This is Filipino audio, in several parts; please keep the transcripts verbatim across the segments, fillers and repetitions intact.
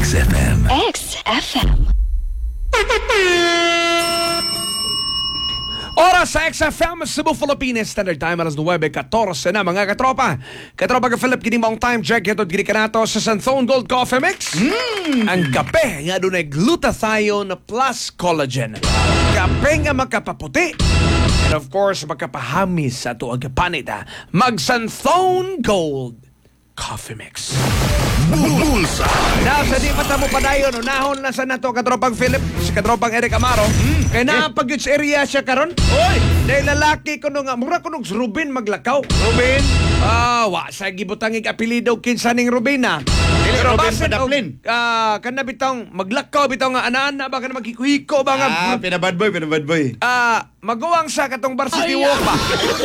X F M. X F M. Oras sa X F M, Cebu, Philippines. Standard Time, alas nuwebe fourteen na mga katropa. Katropa ka Philip, kini maong time check. Ito, gini ka nato sa Santhone Gold Coffee Mix. Mm. Ang kape nga doon ay glutathione plus collagen. Kape nga makapaputi. And of course, makapahamis sa ito ang kapanita. Mag Santhone Gold Coffee Mix. Bullseye. Na sa di pa mo padayon, unahon na sa nato katropang Philip, si katropang Eric Amaro. Mm. Kaya napag sa area siya karon. Oy, dahil lalaki ko nga, mura ko nung Ruben maglakaw. Ruben? Ah, wa sa gibutangig apelido kinsa ning Rubina. Pero Ruben Padaplin. Ah, kana bitong maglakaw bitong nga ana-ana ba kana magkikuhiko ba nga. Ah, pinabad boy, pinabad boy. Ah, maguwang sa katong varsity walk ba.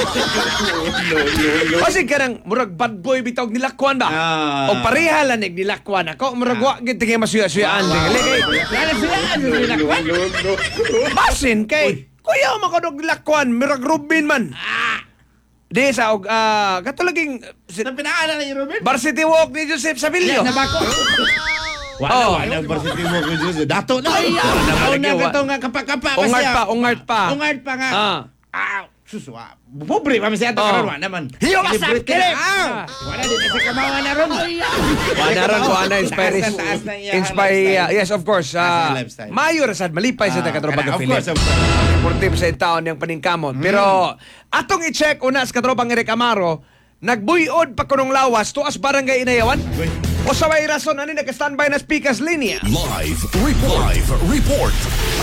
Kasi kanang murag bad boy bitong nilakwan ba. Ah. O pareha lang nig nilakwan ako, murag wa gid tingay masuya-suyaan ding. Lala suyaan nilakwan. Basin kay kuya mo ko dog nilakwan, murag Rubin man. Di sa og ah katulaging Nang pinaalan na ni Ruben? varsity walk ni Joseph Savillo. Nabako. Wala, Oh. wala. Varsity mo ko Diyos. Dato na. Ay, Dato ah, na wa- kato nga kapakapa. Ungart pa, ungart pa. Ungart pa nga. Ah. Ah, suswa. Pobre pa siya ito Oh. karon, wa naman. Hiyo ka sa Celebrity kilip. na. Ah, wala din sa kamawa na ron. Wala ron ko ana inspire. Taas na, taas na iya Inspire. lifestyle. Yes, of course. Taas na ah, lifestyle. Mayo rasad malipay sa Ah, katropa kana, ka of Philip. course, of course. Supportive sa taon yang paningkamot. Pero atong i-check una sa katropang Eric Amaro, nagbuyod pa kunong lawas tuas barangay Inayawan. Uy. O sa may rason ani naka-standby na speakers linya. Live report. Live report.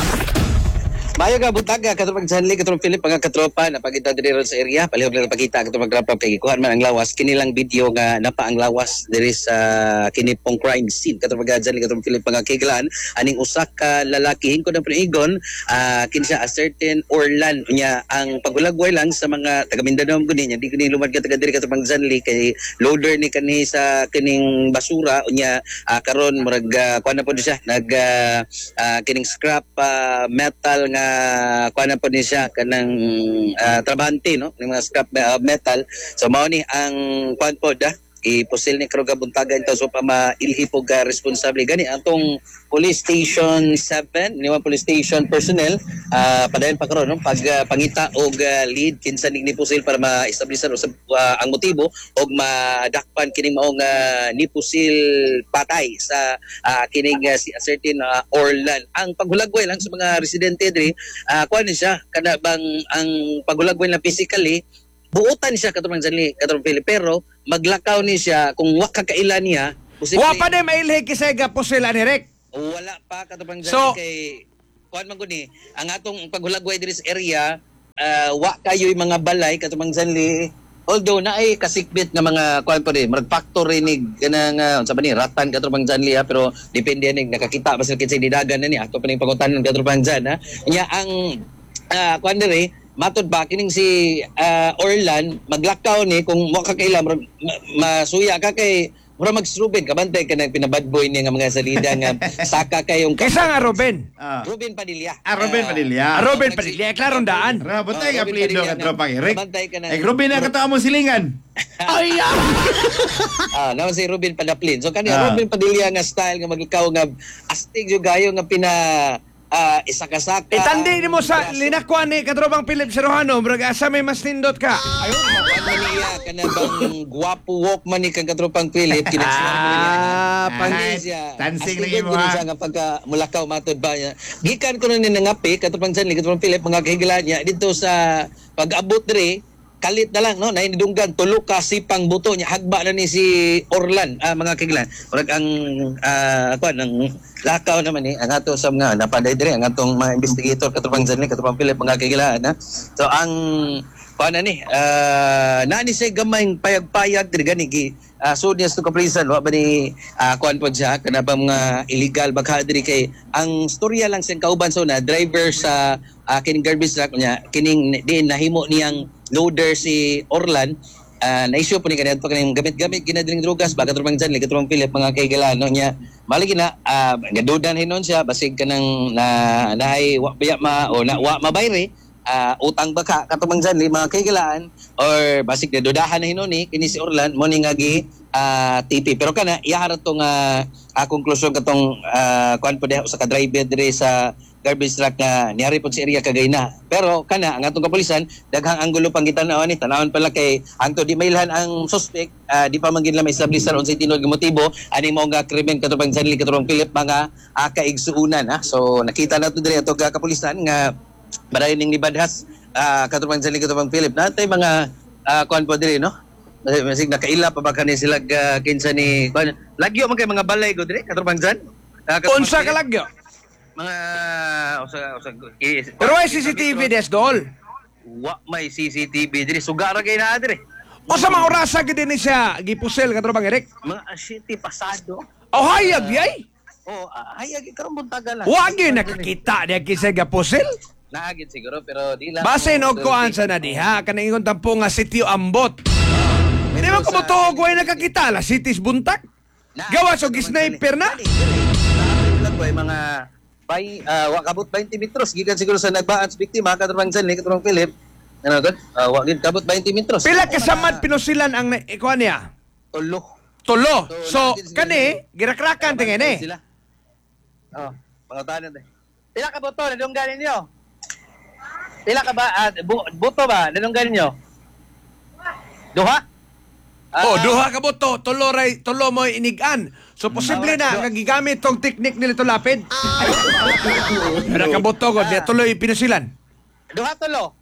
Mayo ka butaga katong Janly katong Philip mga katropa na pagita diri ron sa area palihog lang pakita katong magrapap kay kuhan man ang lawas kini lang video nga napa ang lawas diri sa kini pong crime scene katong mga Janly katong Philip mga kiglaan aning usa ka lalaki hingkod ang panigon uh, kinsa a certain Orlan nya ang pagulagway lang sa mga taga Mindanao guni nya di kini lumad ka taga diri katong mga Janly kay loader ni kani sa kining basura unya uh, karon murag uh, kuan na pod siya nag uh, uh, kining scrap uh, metal nga uh, kuha na po niya siya kanang uh, trabahante no ng mga scrap uh, metal so mao ni ang kuan po da ipusil ni karong kabuntagan ito so pa mailhi po ka responsable gani atong police station seven ni mga police station personnel uh, padayon pa karon no pag uh, pangita og uh, lead kinsa ni pusil para ma-establish uh, ang motibo og madakpan kining maong uh, ni pusil patay sa uh, kining uh, si a certain uh, Orlan ang paghulagway lang sa mga residente diri uh, kuan ni siya kada bang ang paghulagway lang physically buutan siya katong Janly katong Philip pero maglakaw ni siya kung wa ka kailan niya posible Wa pa de mailhi kisega po sila ni Rick. wala pa katong Janly So- kay kuan man guni ang atong paghulagway diri sa area uh, wa kayo'y mga balay katong Janly although na ay kasikbit nga mga kuan pa rin marag factory ni kanang uh, unsa ba ni ratan katong Janly ha pero depende ni nakakita basta kinsa didagan na ni ato pa ning pangutanon katong Jan ha nya ang uh, kuan diri matod ba kining si uh, Orlan maglakaw ni kung wa ka kaila ma- masuya ka kay mura magstrubin kabantay ka nang pinabad boy niya nga mga salida nga saka kayong Kaysa nga Ruben. Ah. Ruben Padilla. Ah, Ruben Ah, Padilla. Ruben Padilla, klarong daan. Ra, butay Ah, ka Ruben plido Padilla ka tropang nga. Eric. Bantay ka na. Eh, Ruben na katawa mo silingan. Ay, Ah, naman si Ruben Padaplin. So kani Ah. Ruben Padilla nga style nga maglakaw nga astig yung gayo nga pina ah, isakasaka. Itandi ni mo sa linakwan ni katropang Philip Serrano, murag asa may mas nindot ka. Ayun, ano niya kana bang guwapo walk man ni kang katropang Philip kinaslan mo niya. Ah, pang Ay, siya. tansing Astig lagi yun mo, ha? siya nga pagka mulakaw matod ba niya. Gikan ko na ni nangapi katropang Janly katropang Philip mga kahigalan niya dito sa pag-abot diri kalit na lang no na inidunggan tulo ka sipang buto niya hagba na ni si Orlan ah, mga kahigalan. Murag ang ah, kuan ang lakaw naman ni ang ato sa mga napaday diri ang atong mga investigator katropang Janly katropang Philip mga kahigalan ha. So ang kuan na ni uh, na ni say gamay payag-payag diri gani gi uh, so niya sa kaprisan wa ba ni uh, kuan po siya kana ba mga illegal bagha diri kay ang storya lang sa kauban so na driver sa uh, kining garbage truck niya kining di nahimo niyang loader si Orlan uh, na-issue po ni kanina pa kaning gamit-gamit ginadring drugas baka trumang Janly katulong Philip mga kaigala no niya malagi na uh, gadudan hinon siya basig kanang na nahay wa biya ma o na wa mabayre ah, utang ba ka katong Janli mga kaigalaan or basig na dudahan na hinuni kini si Orlan mo ni nga gi ah, T P pero kana iyaharot tong uh, uh, konklusyon katong uh, kuan po diha sa ka driver dire sa garbage truck nga niyari po sa area Cagaina pero kana ang atong kapulisan daghang anggulo pang gitan-aw ni tanawon pala kay angto di mailhan ang suspect uh, di pa man gid may establishar unsay tinuod nga motibo ani mo nga krimen katong Janli katong Philip mga uh, kaigsuunan ha so nakita nato dire atong kapulisan nga Barayin ning libadhas uh, katupang sa katupang Philip natay mga uh, kuan po diri no masig nakaila pa ba kani sila uh, kinsa ni kuan lagyo man kay mga balay go diri katupang jan uh, Unsa ka lagyo? mga usa usa Pero ay C C T V des dol. wa may C C T V diri sugara kay naa diri O sa mga orasa gid ni siya gipusel katupang Eric. mga city pasado O hayag yay. oh uh, hayag karon buntaga lang Wa gyud nakakita diya kisa gapusel. naagid siguro pero di lang Base no kuan sa na diha kanang ingon tampo nga sitio Ambot. Di ba ko motuog way nakakita la cities buntak? Gawas og sniper na. Lang ko mga bay uh, wa kabot twenty metros gikan siguro sa nagbaan sa biktima katong Janli katong Philip. Ano gud? Uh, wa gid kabot twenty metros. Pila ka samad pinusilan ang na- ikuan niya? Tulo. Tulo. So kani girakrakan tingin eh. Sila. Oh, pangutanan eh. Pila ka boto na dunggan ninyo? Pila ka ba uh, bu- boto ba na dunggan ninyo? Duha? Oh, Ah, duha ka boto, tulo ray, tulo mo inigan. So posible na nga gigamit tong teknik nila to lapid. Pero ka boto ko, di tuloy pinusilan. Duha tulo.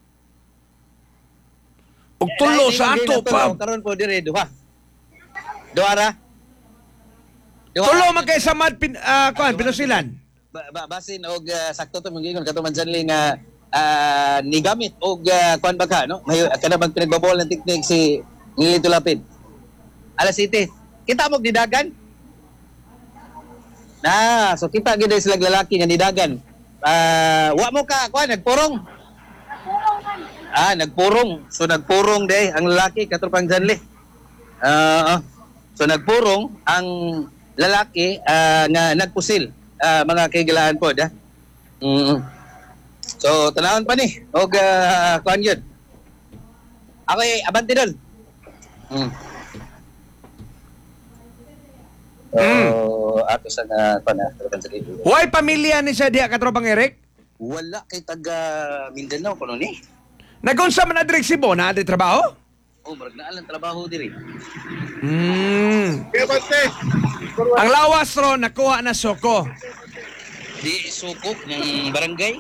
Og tulo sa ato pa. Karon po dire duha. Duha ra. Duha. Tulo man kay samad pin ah, kuan pinusilan. Ba, ba, basin og uh, sakto to mong gingon katong Janli nga uh, ni gamit og uh, kuan ba ka no may kana bang pinagbabawal ng teknik si Nilito Lapid alas City kita mo didagan na so kita gid sila lalaki nga nidagan uh, wa mo ka kuan nagpurong ah nagpurong so nagpurong day ang lalaki katong Janli ah uh, so nagpurong ang lalaki uh, nga nagpusil uh, mga kaigalaan po da mm. So tanawon pa ni og uh, kuan yun ako eh abante doon mm. So ato sa nga kuan na Huwag pamilya ni siya diha katropang Eric. wala kay taga Mindanao kuno ni Nagunsa man na direk si Bo na di trabaho? oh murag na alang trabaho diri Hmm. Ang lawas ro nakuha na soko. di sukok ng barangay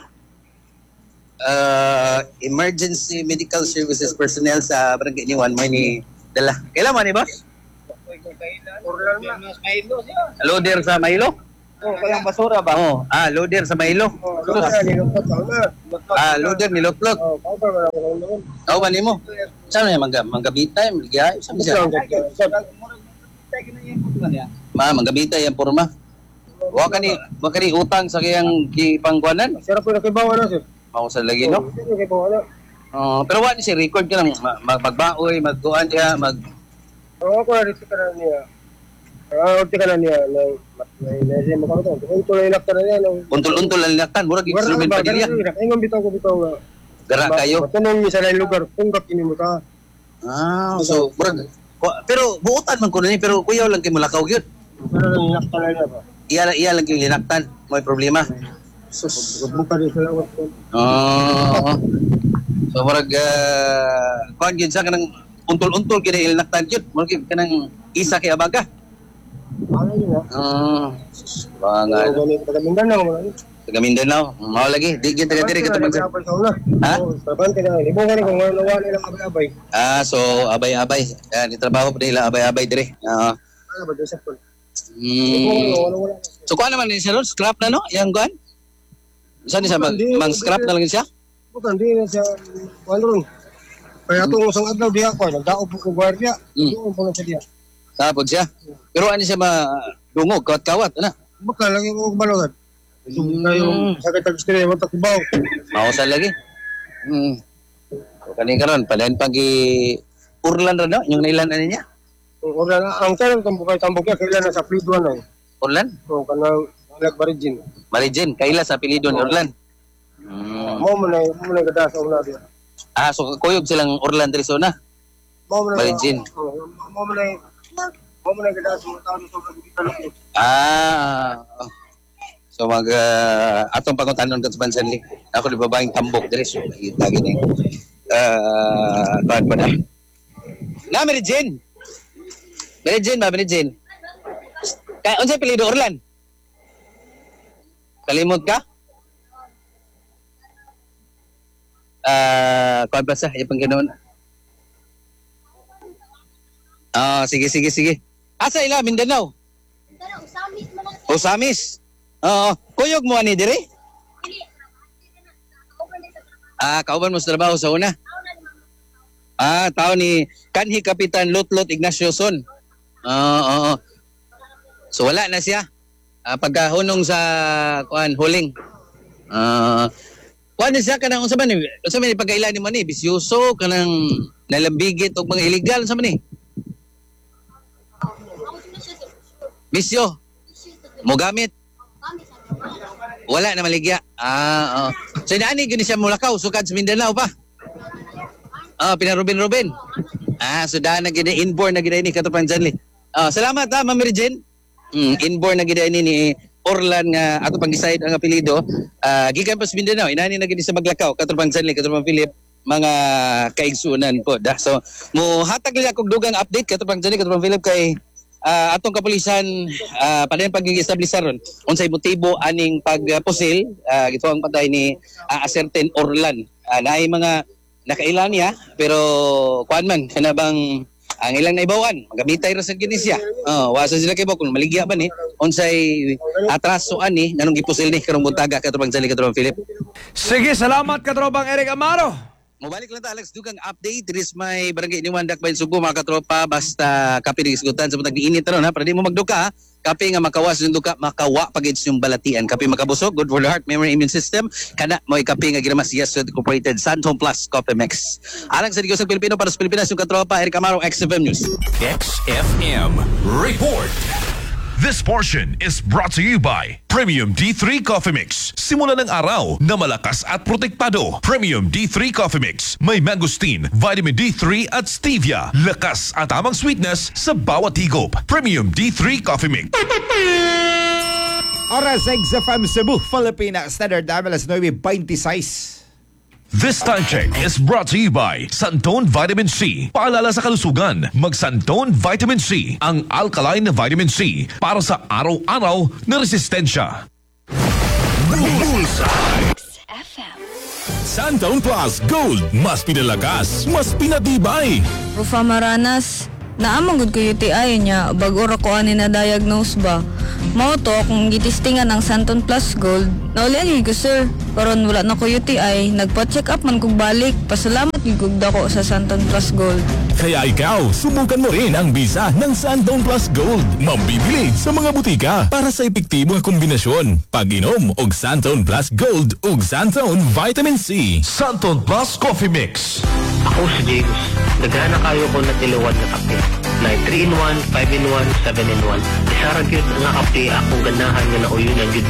uh, emergency medical services personnel sa barangay ni Juan may ni dala kailan man ni boss loader sa Mailo Oh, kayang basura ba? oh ah loader sa Mailo ah loader ni Lotlot oh man mo saan na mangga manggabitay ligay saan siya ma manggabitay ang porma wa kani wa kani utang sa kayang gipangkuanan Sarap po na kay bawa na sir. mao sa lagi no Sino kay bawa na? oh pero wa ni si record ka lang ma- mag- magbaoy magkuan diha mag Oo, ako na rin ka na niya. Ah, orti ka na niya. May nasi mo ka ito. Kung tuloy lakta na niya. untol-untol ang laktan murag instrument pa diya Ingon bitaw ko bitaw nga. gara kayo Matanong niya sa lain lugar. Kung kakini mo ta. ah so murag wa- pero buutan man ko ni pero kuyaw lang kay mulakaw gyud Pero nang lakta na niya ba? iya iya lang kay linaktan may problema Sus. Buka rin sa lawat ko. oh so murag uh, kuan gyud sa kanang untol-untol kini linaktan gyud murag gyud kanang isa kay abaga Ano yun ha? ah mga Ano ganit taga Mindanao mo. taga Mindanao mao lagi di gyud taga diri katong Ha? Ha? Trabahan ka na. Ibong gani kung wala wala nilang abay-abay. ah so abay-abay ah, ni trabaho pa nila abay-abay dire ah Ano ba sa pon? mm. Wala wala. So kuan naman ni siya ron, scrap na no? Yang kuan? Saan siya mag, mang scrap na lang siya? Bukan di na siya kuan ron. Kaya atong usang adlaw diha ko nagdaog po ko gwardiya. Mm. Doon po na siya diha. Tapos siya. Pero ano siya madungog, kawat-kawat, ano? Baka lagi ko balawad. So kayo sakit ang istorya mo takubaw. Mausan lagi. Hmm. So kanin karon, palain pagi Urlan ron no? Yung nailan ano niya? Ora na ang tanong tong bukay tambok ya kailan na sa Fleetwan ay. Urlan? So kanang nagbarijin. Marijin, kaila sa apelido ni Urlan. Hmm. Mo mo na, mo na gada sa una diya. Ah, so kuyog silang Orlando Arizona. Mo mo na. Marijin. Mo mo na. Mo mo na gada sa mga tao sa kita lok. Ah. So mag uh, atong pangutanon kat Bansanli. Ako di babaeng tambok diri so lagi ni. Ah, uh, pa na. Na Marijin. Marijin ba Marijin? Kay unsa pilido Orlan? Kalimot ka? Ah, uh, kuan pa sa ipang ganoon. Ah, sige sige sige. Asa ila Mindanao? Mindanao, Usamis man lang. Usamis. Oo, kuyog mo ani diri? Ah, kauban mo sa trabaho sa una? Ah, tao ni kanhi Kapitan Lotlot Ignacio Son. Oo, oo. So wala na siya. Uh, pagkahunong sa kuan huling. Ah, uh, kuan siya kanang unsa man ni? Unsa man ni pagkailan ni man ni? Bisyoso kanang nalambigit og mga illegal unsa man ni? Bisyo. Mo gamit. Wala na maligya. Ah, oh. So inaani gyud siya mulakaw sukad sa Mindanao pa. Ah, pinarubin Ruben. Ah, so daan na gid inborn na gid ni katupang Janli. Ah, salamat ha, Ma'am Marijin. Mm, inborn na gid ni Orlan nga ato pang decide ang apelyido. Ah, gikan pa sa Mindanao, inaani na gid sa Maglakaw, katupang Janli, katupang Philip, mga kaigsunan po. Da. So, mo hatag nila kog dugang update katupang Janli, katupang Philip kay Uh, atong kapulisan uh, pa rin pag-establish ron unsay motibo aning pagpusil uh, gito ang patay ni uh, a certain Orlan uh, naay mga nakailan niya pero kuan man kanabang ang ilang naibawan magamitay ra sa kinisya oh wasa sila kay kung maligya ba ni unsay atraso ani nganong gipusil ni karong buntaga katubang Jali katubang Philip. Sige, salamat katrobang Eric Amaro. Mobalik lang ta Alex dugang update this may barangay Iniwan Dakbayn Subo mga katropa basta kape ni isgutan sa matag giinit ron ha para di mo magduka ha? Kape nga makawas yung duka makawa pagits yung balatian kape makabusog good for the heart memory immune system kana mo'y kape nga ginamas yes incorporated Santon Plus Coffee Mix alang sa Digos ng Pilipino para sa Pilipinas yung katropa Eric Amaro X F M News. X F M Report. This portion is brought to you by Premium D three Coffee Mix. Simula ng araw na malakas at protektado. Premium D three Coffee Mix. May mangosteen, vitamin D three at stevia. Lakas at tamang sweetness sa bawat higop. Premium D three Coffee Mix. Oras sa X F M Cebu, Filipina Standard Time alas nine twenty-six. This time check is brought to you by Santon Vitamin C. Paalala sa kalusugan, mag Santon Vitamin C, ang alkaline na vitamin C para sa araw-araw na resistensya. Bullseye. F M. Santon Plus Gold. Mas pinalakas, mas pinatibay. Rufa Maranas, naamang gud ko U T I niya, bago ra ko ani na diagnose ba. Mao to kung gitistingan ang Santon Plus Gold, naulian ko sir. Karon wala na ko U T I, nagpa-check up man kog balik. Pasalamat gyud kog dako sa Santon Plus Gold. Kaya ikaw, subukan mo rin ang bisa ng Santon Plus Gold. Mabibili sa mga butika para sa epektibo nga kombinasyon. Pag-inom og Santon Plus Gold ug Santon Vitamin C. Santon Plus Coffee Mix. Ako si James. Nagana kayo ko na tiluwad na kape. Na three in one, five in one, seven in one. Isa ra gyud nga kape akong ganahan nga nauyon ang gyud